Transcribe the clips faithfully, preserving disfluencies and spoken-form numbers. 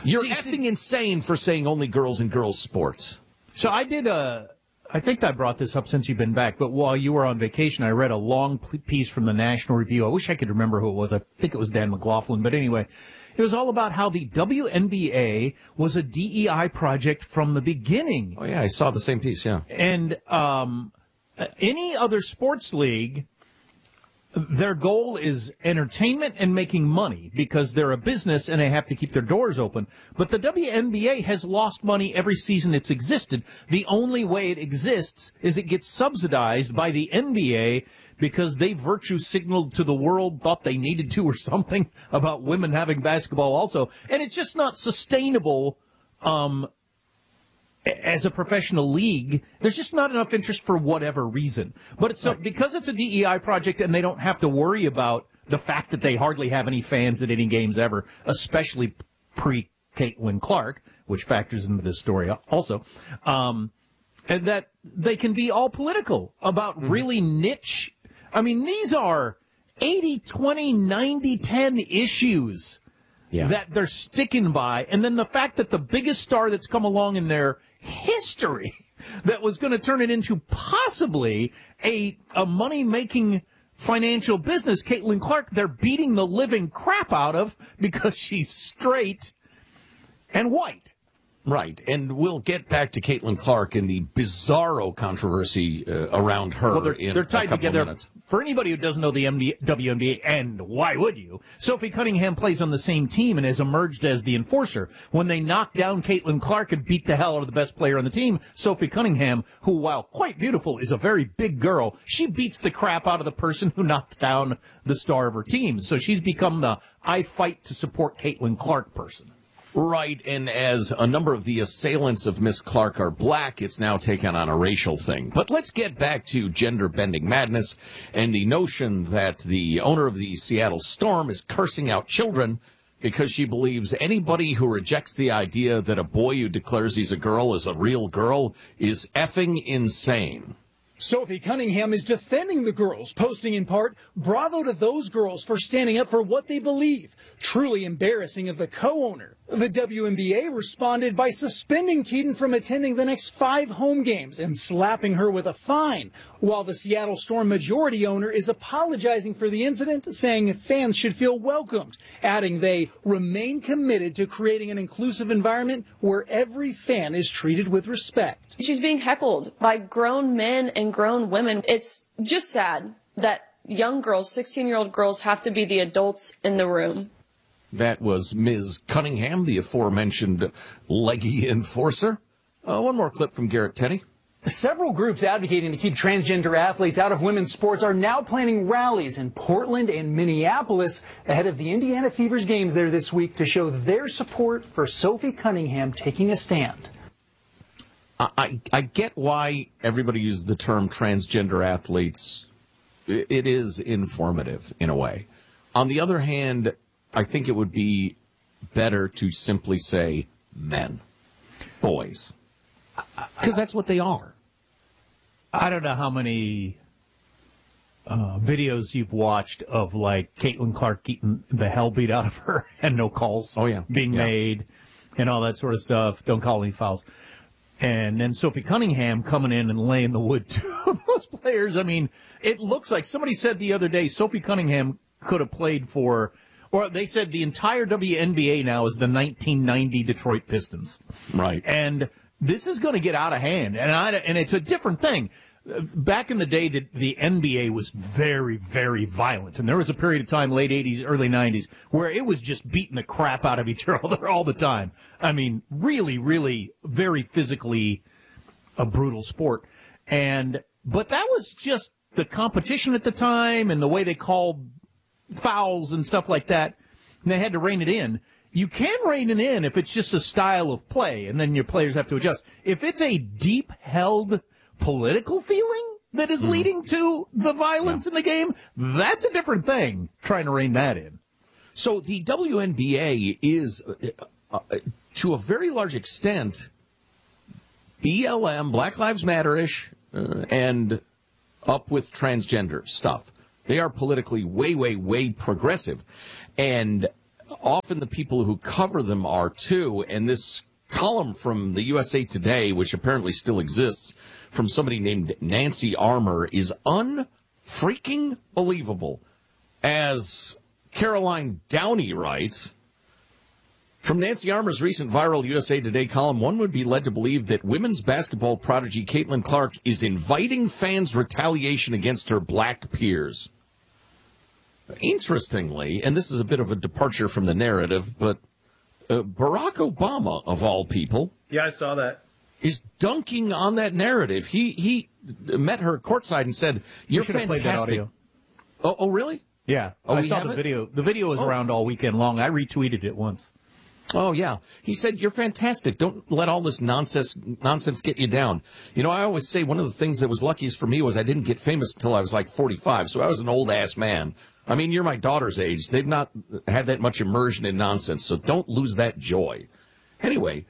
You're See, effing insane for saying only girls and girls sports. So I did a, I think I brought this up since you've been back, but while you were on vacation, I read a long piece from the National Review. I wish I could remember who it was. I think it was Dan McLaughlin, but anyway, it was all about how the W N B A was a D E I project from the beginning. Oh, yeah, I saw the same piece, yeah. And um, any other sports league, their goal is entertainment and making money because they're a business and they have to keep their doors open. But the W N B A has lost money every season it's existed. The only way it exists is it gets subsidized by the N B A because they virtue signaled to the world, thought they needed to or something about women having basketball also. And it's just not sustainable um as a professional league. There's just not enough interest for whatever reason. But it's so, because it's a D E I project and they don't have to worry about the fact that they hardly have any fans at any games ever, especially pre-Caitlin Clark, which factors into this story also, um, and that they can be all political about mm-hmm. really niche. I mean, these are eighty twenty, ninety ten issues yeah. that they're sticking by. And then the fact that the biggest star that's come along in their history that was going to turn it into possibly a a money-making financial business, Caitlin Clark, they're beating the living crap out of because she's straight and white. Right, and we'll get back to Caitlin Clark and the bizarro controversy uh, around her well, they're, in they're tied a couple together. of minutes. For anybody who doesn't know the M D, W N B A, and why would you, Sophie Cunningham plays on the same team and has emerged as the enforcer. When they knocked down Caitlin Clark and beat the hell out of the best player on the team, Sophie Cunningham, who, while quite beautiful, is a very big girl, she beats the crap out of the person who knocked down the star of her team. So she's become the I fight to support Caitlin Clark person. Right, and as a number of the assailants of Miss Clark are black, it's now taken on a racial thing. But let's get back to gender-bending madness and the notion that the owner of the Seattle Storm is cursing out children because she believes anybody who rejects the idea that a boy who declares he's a girl is a real girl is effing insane. Sophie Cunningham is defending the girls, posting in part, "Bravo to those girls for standing up for what they believe. Truly embarrassing of the co-owner." The W N B A responded by suspending Keaton from attending the next five home games and slapping her with a fine, while the Seattle Storm majority owner is apologizing for the incident, saying fans should feel welcomed, adding they remain committed to creating an inclusive environment where every fan is treated with respect. She's being heckled by grown men and grown women. It's just sad that young girls, sixteen-year-old girls, have to be the adults in the room. That was Miz Cunningham, the aforementioned leggy enforcer. Uh, one more clip from Garrett Tenney. Several groups advocating to keep transgender athletes out of women's sports are now planning rallies in Portland and Minneapolis ahead of the Indiana Fever's games there this week to show their support for Sophie Cunningham taking a stand. I, I, I get why everybody uses the term transgender athletes. It, it is informative in a way. On the other hand, I think it would be better to simply say men, boys, because that's what they are. I don't know how many uh, videos you've watched of, like, Caitlin Clark getting the hell beat out of her and no calls oh, yeah. being yeah. made and all that sort of stuff. Don't call any fouls. And then Sophie Cunningham coming in and laying the wood to those players. I mean, it looks like somebody said the other day Sophie Cunningham could have played for, or they said the entire W N B A now is the nineteen ninety Detroit Pistons. Right. And this is going to get out of hand. And I, and it's a different thing. Back in the day, the, the N B A was very, very violent. And there was a period of time, late eighties, early nineties, where it was just beating the crap out of each other all the time. I mean, really, really very physically a brutal sport. And but that was just the competition at the time and the way they called fouls and stuff like that. And they had to rein it in. You can rein it in if it's just a style of play, and then your players have to adjust. If it's a deep-held political feeling that is mm. leading to the violence yeah. in the game, that's a different thing, trying to rein that in. So the W N B A is, uh, uh, to a very large extent, B L M, Black Lives Matter-ish, uh, and up with transgender stuff. They are politically way, way, way progressive. And often the people who cover them are too. And this column from the U S A Today, which apparently still exists, from somebody named Nancy Armour, is unfreaking believable. As Caroline Downey writes, from Nancy Armour's recent viral U S A Today column, one would be led to believe that women's basketball prodigy Caitlin Clark is inviting fans' retaliation against her black peers. Interestingly, and this is a bit of a departure from the narrative, but uh, Barack Obama, of all people, yeah, I saw that, is dunking on that narrative. He he met her courtside and said, "You're fantastic." That audio. Oh, oh, really? Yeah, oh, I saw the it? video. The video was oh. around all weekend long. I retweeted it once. Oh, yeah. He said, "You're fantastic. Don't let all this nonsense nonsense get you down." You know, I always say one of the things that was luckiest for me was I didn't get famous until I was like forty-five, so I was an old-ass man. I mean, you're my daughter's age. They've not had that much immersion in nonsense, so don't lose that joy. Anyway,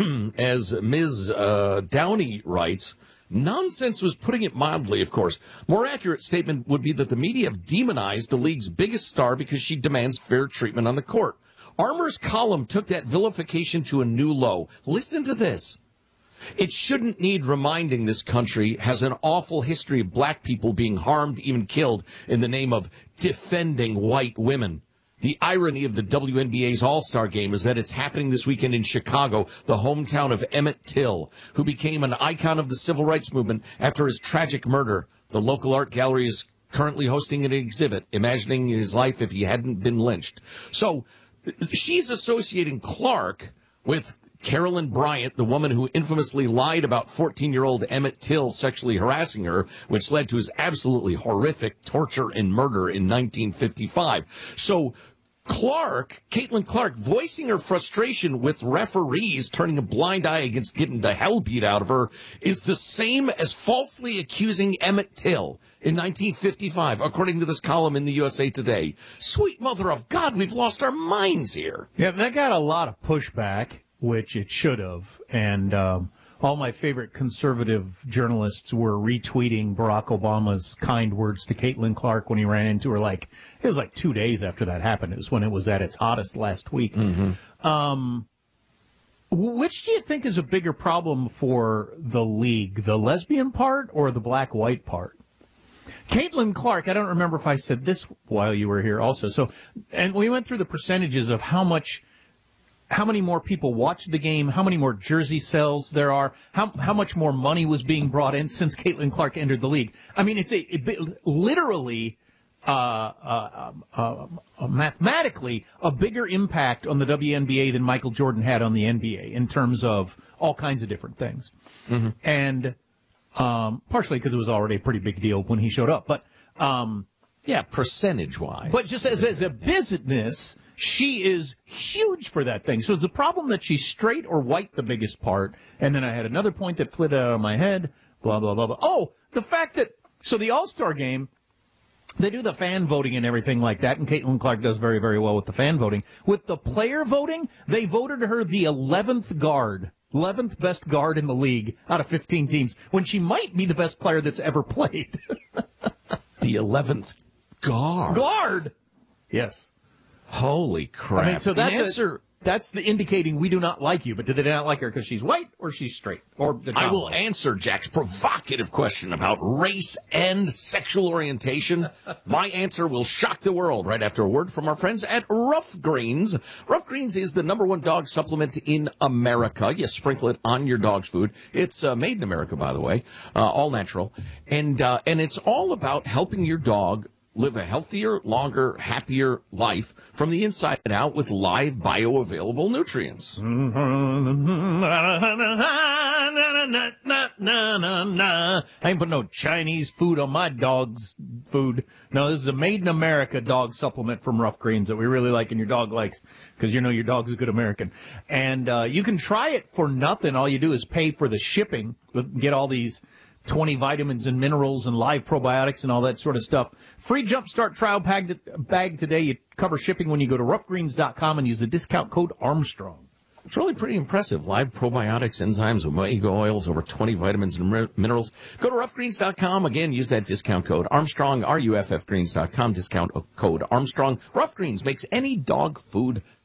as Miz Uh, Downey writes, nonsense was putting it mildly, of course. More accurate statement would be that the media have demonized the league's biggest star because she demands fair treatment on the court. Armour's column took that vilification to a new low. Listen to this. It shouldn't need reminding this country has an awful history of black people being harmed, even killed, in the name of defending white women. The irony of the W N B A's All-Star Game is that it's happening this weekend in Chicago, the hometown of Emmett Till, who became an icon of the civil rights movement after his tragic murder. The local art gallery is currently hosting an exhibit, imagining his life if he hadn't been lynched. So she's associating Clark with Carolyn Bryant, the woman who infamously lied about fourteen-year-old Emmett Till sexually harassing her, which led to his absolutely horrific torture and murder in nineteen fifty-five. So Clark, Caitlin Clark, voicing her frustration with referees turning a blind eye against getting the hell beat out of her, is the same as falsely accusing Emmett Till in nineteen fifty-five, according to this column in the U S A Today. Sweet mother of God, we've lost our minds here. Yeah, that got a lot of pushback, which it should have. And um, all my favorite conservative journalists were retweeting Barack Obama's kind words to Caitlin Clark when he ran into her. Like, it was like two days after that happened. It was when it was at its hottest last week. Mm-hmm. Um, which do you think is a bigger problem for the league, the lesbian part or the black-white part? Caitlin Clark, I don't remember if I said this while you were here also. So, and we went through the percentages of how much, how many more people watched the game, how many more jersey sales there are, how how much more money was being brought in since Caitlin Clark entered the league. I mean, it's a it, literally, uh, uh, uh, uh, mathematically, a bigger impact on the W N B A than Michael Jordan had on the N B A in terms of all kinds of different things. Mm-hmm. And um, partially because it was already a pretty big deal when he showed up. But um, yeah, percentage-wise. But just as, as a business, she is huge for that thing. So it's a problem that she's straight or white, the biggest part. And then I had another point that flitted out of my head, blah, blah, blah, blah. Oh, the fact that, so the All-Star Game, they do the fan voting and everything like that, and Caitlin Clark does very, very well with the fan voting. With the player voting, they voted her the eleventh guard, eleventh best guard in the league out of fifteen teams, when she might be the best player that's ever played. The eleventh guard? Guard! Yes. Holy crap. I mean, so that's, answer, a, that's the indicating we do not like you, but do they not like her because she's white or she's straight? Or the I will answer Jack's provocative question about race and sexual orientation. My answer will shock the world right after a word from our friends at Rough Greens. Rough Greens is the number one dog supplement in America. You sprinkle it on your dog's food. It's uh, made in America, by the way, uh, all natural. And, uh, and it's all about helping your dog live a healthier, longer, happier life from the inside out with live bioavailable nutrients. I ain't put no Chinese food on my dog's food. No, this is a made in America dog supplement from Rough Greens that we really like and your dog likes because you know your dog's a good American. And uh, you can try it for nothing. All you do is pay for the shipping, get all these twenty vitamins and minerals and live probiotics and all that sort of stuff. Free Jumpstart trial bag, bag today. You cover shipping when you go to rough greens dot com and use the discount code Armstrong. It's really pretty impressive. Live probiotics, enzymes, omega oils, over twenty vitamins and mi- minerals. Go to rough greens dot com. Again, use that discount code Armstrong, R U F F greens dot com, discount code Armstrong. Rough Greens makes any dog food